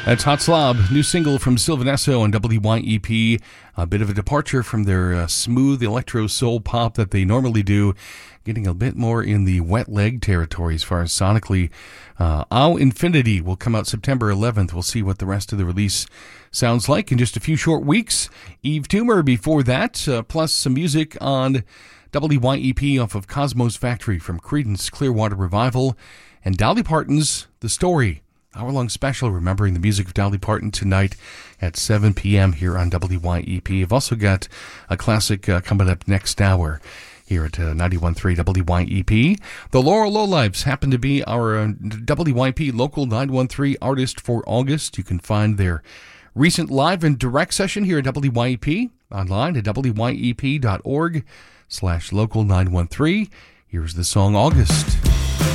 That's Hot Slob, new single from Sylvanesso on WYEP. A bit of a departure from their smooth electro soul pop that they normally do, getting a bit more in the wet leg territory as far as sonically. Au Infinity will come out September 11th. We'll see what the rest of the release sounds like in just a few short weeks. Eve Tumor before that, plus some music on WYEP off of Cosmos Factory from Creedence Clearwater Revival, and Dolly Parton's The Story. Hour-long special remembering the music of Dolly Parton tonight at 7 p.m. here on WYEP. I've also got a classic coming up next hour here at 91.3 WYEP. The Laurel Lowlifes happen to be our WYEP Local 913 artist for August. You can find their recent live and direct session here at WYEP online at wyep.org/local913. Here's the song August.